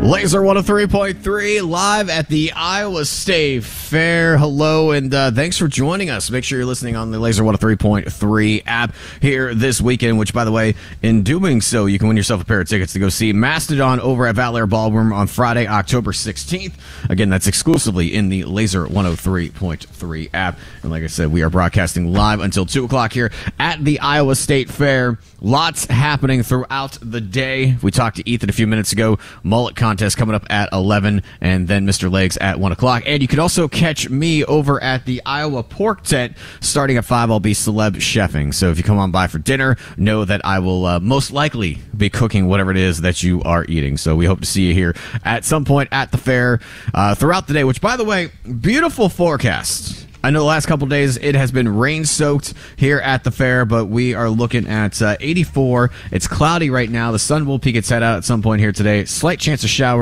Laser 103.3 live at the Iowa State Fair. Hello, and thanks for joining us. Make sure you're listening on the Laser 103.3 app here this weekend, which, by the way, in doing so, you can win yourself a pair of tickets to go see Mastodon over at Val Air Ballroom on Friday, October 16th. Again, that's exclusively in the Laser 103.3 app. And like I said, we are broadcasting live until 2 o'clock here at the Iowa State Fair. Lots happening throughout the day. We talked to Ethan a few minutes ago. Mullet contest coming up at 11, and then Mr. Legs at 1 o'clock. And you can also catch me over at the Iowa Pork Tent starting at 5. I'll be celeb chefing. So if you come on by for dinner, know that I will most likely be cooking whatever it is that you are eating. So we hope to see you here at some point at the fair throughout the day, which, by the way, beautiful forecast. I know the last couple days it has been rain-soaked here at the fair, but we are looking at 84. It's cloudy right now. The sun will peek its head out at some point here today. Slight chance of showers